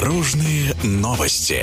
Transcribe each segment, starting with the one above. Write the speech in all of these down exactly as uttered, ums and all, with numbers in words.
Дорожные новости.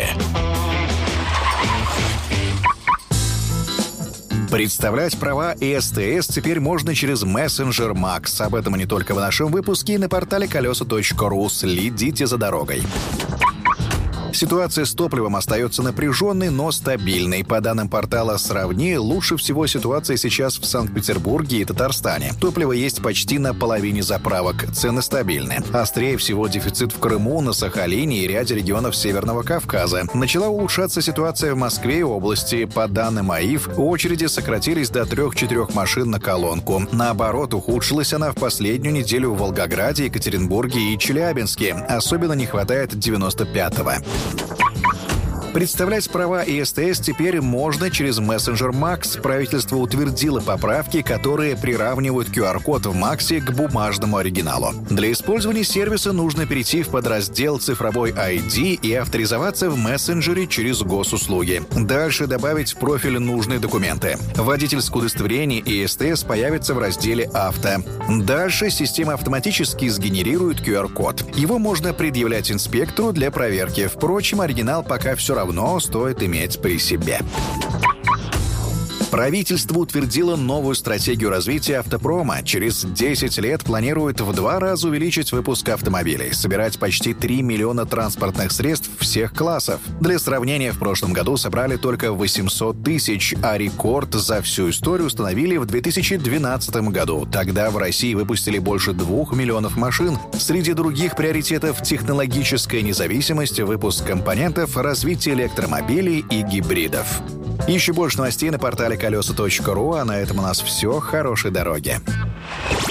Представлять права и эс тэ эс теперь можно через мессенджер Макс. Об этом и не только в нашем выпуске и на портале колеса точка ру. Следите за дорогой. Ситуация с топливом остается напряженной, но стабильной. По данным портала «Сравни», лучше всего ситуация сейчас в Санкт-Петербурге и Татарстане. Топливо есть почти на половине заправок, цены стабильны. Острее всего дефицит в Крыму, на Сахалине и ряде регионов Северного Кавказа. Начала улучшаться ситуация в Москве и области. По данным АИФ, очереди сократились до трех-четырех машин на колонку. Наоборот, ухудшилась она в последнюю неделю в Волгограде, Екатеринбурге и Челябинске. Особенно не хватает девяносто пятого. Представлять права и эс тэ эс теперь можно через мессенджер Макс. Правительство утвердило поправки, которые приравнивают ку ар код в Максе к бумажному оригиналу. Для использования сервиса нужно перейти в подраздел «Цифровой ай ди» и авторизоваться в мессенджере через госуслуги. Дальше добавить в профиль нужные документы. Водительское удостоверение и эс тэ эс появятся в разделе «Авто». Дальше система автоматически сгенерирует ку ар код. Его можно предъявлять инспектору для проверки. Впрочем, оригинал пока все равно равно стоит иметь при себе. Правительство утвердило новую стратегию развития автопрома. Через десять лет планирует в два раза увеличить выпуск автомобилей, собирать почти три миллиона транспортных средств всех классов. Для сравнения, в прошлом году собрали только восемьсот тысяч, а рекорд за всю историю установили в две тысячи двенадцатом году. Тогда в России выпустили больше двух миллионов машин. Среди других приоритетов — технологическая независимость, выпуск компонентов, развитие электромобилей и гибридов. Еще больше новостей на портале колеса точка ру, а на этом у нас все. Хорошей дороги.